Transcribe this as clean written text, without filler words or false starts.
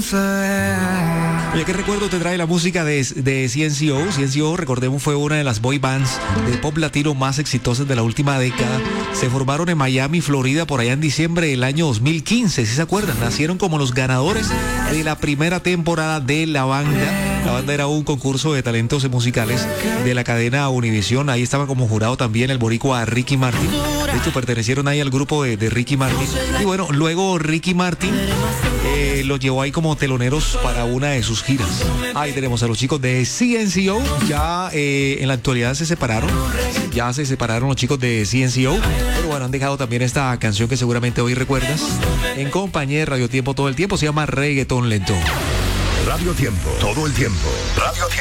Oye, ¿qué recuerdo te trae la música de CNCO? CNCO, recordemos, fue una de las boy bands de pop latino más exitosas de la última década. Se formaron en Miami, Florida, por allá en diciembre del año 2015, ¿sí se acuerdan? Nacieron como los ganadores de la primera temporada de la banda. La banda era un concurso de talentos musicales de la cadena Univision. Ahí estaba como jurado también el boricua Ricky Martin. De hecho, pertenecieron ahí al grupo de Ricky Martin. Y bueno, luego Ricky Martin los llevó ahí como teloneros para una de sus giras. Ahí tenemos a los chicos de CNCO. Ya en la actualidad se separaron. Ya se separaron los chicos de CNCO. Pero bueno, han dejado también esta canción que seguramente hoy recuerdas. En compañía de Radio Tiempo todo el tiempo. Se llama Reggaetón Lento. Radio Tiempo, todo el tiempo. Radio Tiempo.